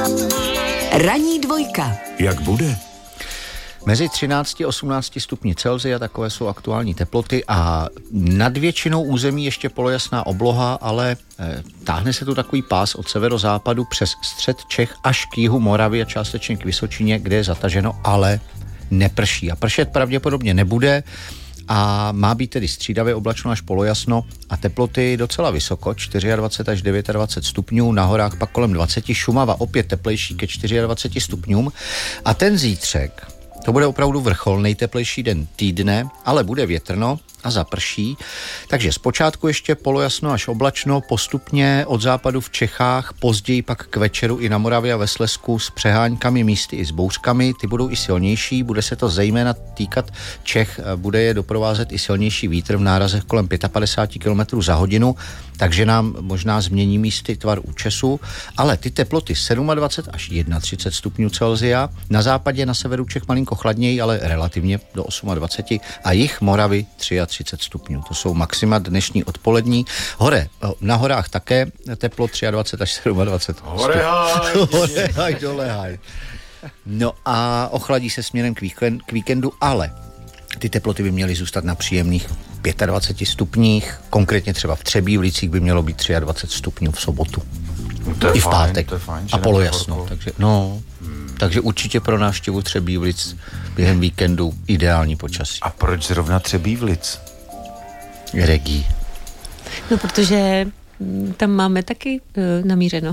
Ranní dvojka. Jak bude? Mezi 13 a 18 stupni Celsia, takové jsou aktuální teploty a nad většinou území ještě polojasná obloha, ale táhne se tu takový pás od severozápadu přes střed Čech až k jihu Moravy a částečně k Vysočině, kde je zataženo, ale neprší. A pršet pravděpodobně nebude a má být tedy střídavě oblačno až polojasno a teploty docela vysoko, 24 až 29 stupňů, na horách pak kolem 20, Šumava opět teplejší ke 24 stupňům a ten zítřek, to bude opravdu vrchol, nejteplejší den týdne, ale bude větrno a zaprší. Takže zpočátku ještě polojasno až oblačno, postupně od západu v Čechách, později pak k večeru i na Moravě a ve Slezsku s přeháňkami, místy i s bouřkami. Ty budou i silnější, bude se to zejména týkat Čech, bude je doprovázet i silnější vítr v nárazech kolem 55 km za hodinu, takže nám možná změní místy tvar účesu, ale ty teploty 27 až 31 stupňů Celsia, na západě, na severu Čech malinko chladněji, ale relativně do 28 a jih Moravy 33 stupňů. To jsou maxima dnešní odpolední. Na horách také teplo 23 až 27 Horehaj, dolehaj. No a ochladí se směrem k víkendu, ale ty teploty by měly zůstat na příjemných 25 stupních, konkrétně třeba v Třebíších by mělo být 23 stupňů v sobotu. I v pátek. A polojasno. Takže určitě pro návštěvu Třebíš během víkendu ideální počasí. A proč zrovna Třebíš? Regí. No, protože tam máme taky namířeno.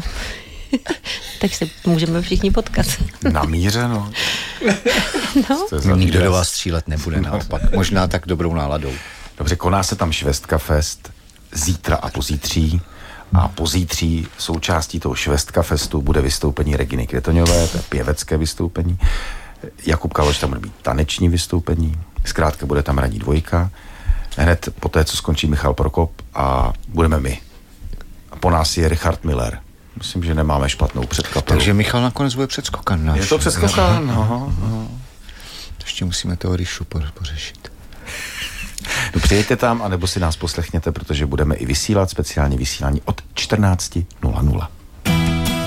Tak se můžeme všichni potkat. Namířeno? No. Nikdo do vás střílet nebude, naopak. Možná tak dobrou náladou. Dobře, koná se tam Švestka Fest zítra a pozítří. A pozítří součástí toho Švestka Festu bude vystoupení Reginy Květoňové, to je pěvecké vystoupení. Jakub Kaloš tam bude být taneční vystoupení. Zkrátka bude tam ranní dvojka. Hned po té, co skončí Michal Prokop a budeme my. A po nás je Richard Miller. Myslím, že nemáme špatnou předkapelu. Takže Michal nakonec bude předskokan. Je to předskokan? No. Ještě musíme toho Ryšu pořešit. No, přijďte tam, anebo si nás poslechněte, protože budeme i vysílat speciální vysílání od 14:00.